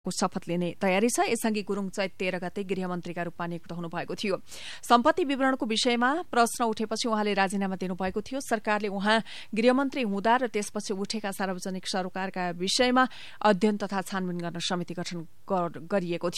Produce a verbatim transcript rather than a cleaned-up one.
शपथ लिने तयारी छ। यसअघि गुरूङ चैत तेह्र गते गृहमन्त्रीका रूपमा नियुक्त हुनुभएको थियो। सम्पत्ति विवरणको विषयमा प्रश्न उठेपछि उहाँले राजीनामा दिनुभएको थियो। सरकारले उहाँ गृहमन्त्री हुँदा र त्यसपछि उठेका सार्वजनिक सरोकारका विषयमा अध्ययन तथा छानबिन गर्न समिति गठन गरिएको थियो।